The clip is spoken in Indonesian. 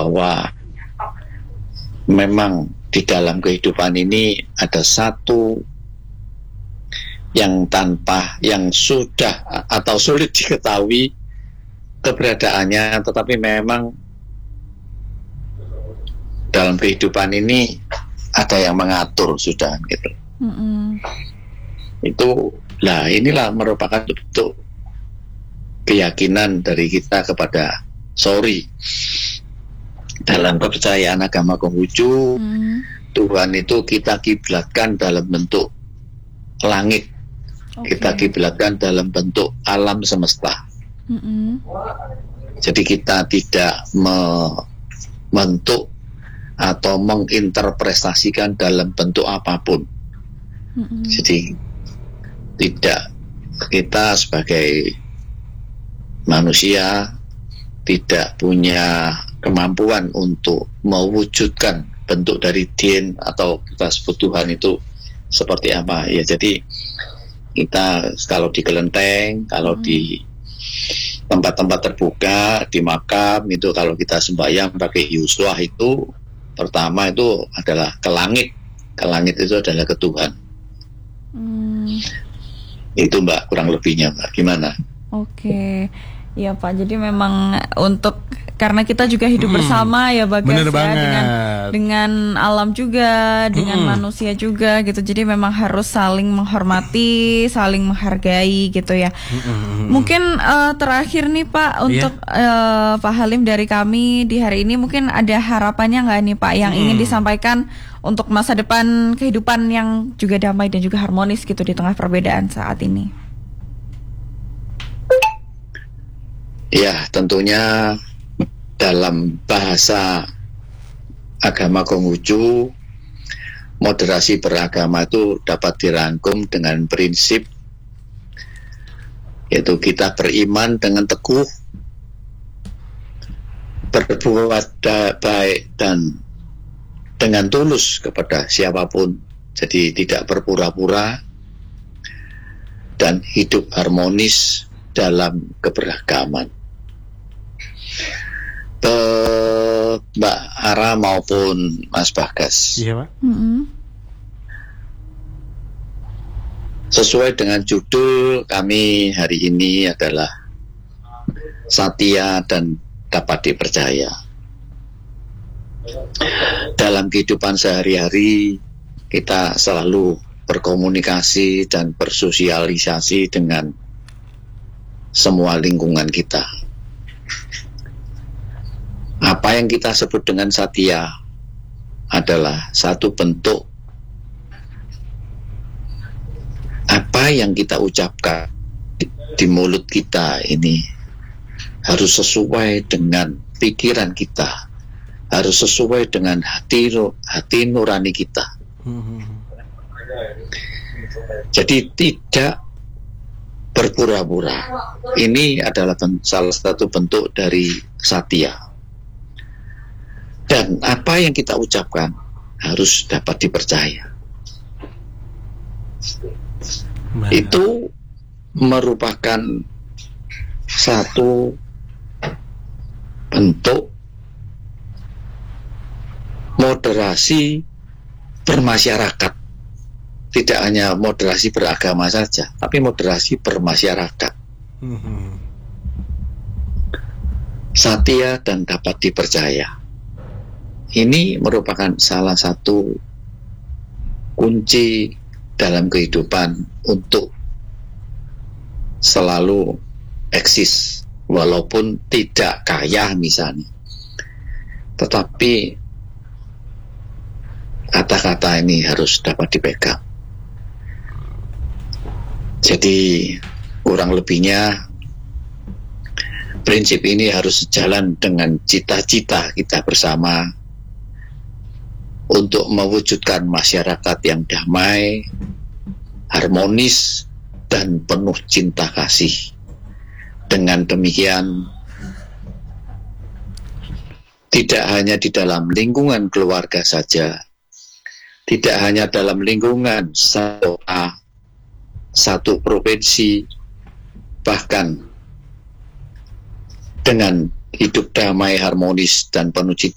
bahwa memang di dalam kehidupan ini ada satu yang sudah atau sulit diketahui keberadaannya, tetapi memang dalam kehidupan ini ada yang mengatur sudah gitu. Inilah merupakan bentuk keyakinan dari kita kepada dalam kepercayaan agama Konghucu. Tuhan itu kita kiblatkan dalam bentuk langit, kita kiblatkan dalam bentuk alam semesta. Jadi kita tidak membentuk atau menginterpretasikan dalam bentuk apapun. Jadi tidak, kita sebagai manusia tidak punya kemampuan untuk mewujudkan bentuk dari din atau kita sebut Tuhan itu seperti apa ya. Jadi kita kalau di kelenteng, kalau di tempat-tempat terbuka, di makam itu, kalau kita sembahyang pakai yuswah itu pertama itu adalah ke langit itu adalah ke Tuhan. Itu Mbak, kurang lebihnya Mbak, gimana? Oke. Ya Pak, jadi memang karena kita juga hidup bersama ya Bagas ya, dengan alam juga, dengan manusia juga gitu. Jadi memang harus saling menghormati, saling menghargai gitu ya. Mungkin terakhir nih Pak, untuk Pak Halim dari kami di hari ini, mungkin ada harapannya nggak nih Pak yang ingin disampaikan untuk masa depan kehidupan yang juga damai dan juga harmonis gitu di tengah perbedaan saat ini? Ya, tentunya dalam bahasa agama Konghucu, moderasi beragama itu dapat dirangkum dengan prinsip, yaitu kita beriman dengan teguh, berbuat baik dan dengan tulus kepada siapapun, jadi tidak berpura-pura, dan hidup harmonis dalam keberagaman. Mbak Ara maupun Mas Bagas. Iya Pak. Sesuai dengan judul kami hari ini adalah Satya dan dapat dipercaya. Dalam kehidupan sehari-hari kita selalu berkomunikasi dan bersosialisasi dengan semua lingkungan kita. Apa yang kita sebut dengan Satya adalah satu bentuk apa yang kita ucapkan di mulut kita ini harus sesuai dengan pikiran kita, harus sesuai dengan hati nurani kita. Jadi tidak berpura-pura. Ini adalah salah satu bentuk dari Satya. Dan apa yang kita ucapkan harus dapat dipercaya. Itu merupakan satu bentuk moderasi bermasyarakat. Tidak hanya moderasi beragama saja, tapi moderasi bermasyarakat. Satya dan dapat dipercaya. Ini merupakan salah satu kunci dalam kehidupan untuk selalu eksis, walaupun tidak kaya misalnya. Tetapi kata-kata ini harus dapat dipegang. Jadi kurang lebihnya prinsip ini harus sejalan dengan cita-cita kita bersama untuk mewujudkan masyarakat yang damai, harmonis, dan penuh cinta kasih. Dengan demikian, tidak hanya di dalam lingkungan keluarga saja, tidak hanya dalam lingkungan satu provinsi, bahkan dengan hidup damai, harmonis, dan penuh cinta